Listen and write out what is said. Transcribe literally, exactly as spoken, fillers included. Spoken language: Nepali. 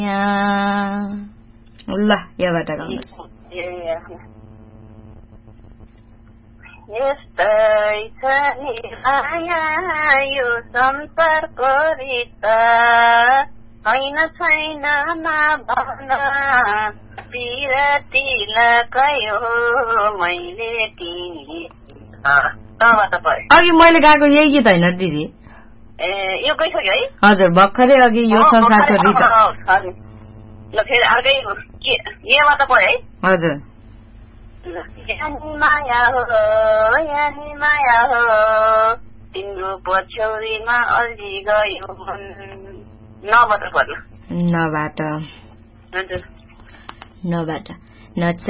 ल योबाट गाउनुहोस्। यस्तै छ नि माया यो संसारको रिता हैन छैन नभन पिरतीलाई कयो मैले तिमी अघि मैले गाएको यही गीत होइन दिदी? ए यो गइसक्यो है? हजुर भर्खरै अघि यो संसारको रिता। ल फेरि अर्कै यहाँबाट पढ्यो है? हजुर। यानी माया हो यानी माया हो तिम्रो पछौरीमा अल्झी गयो नबाट पर्ला। नबाट हजुर नबाट नचा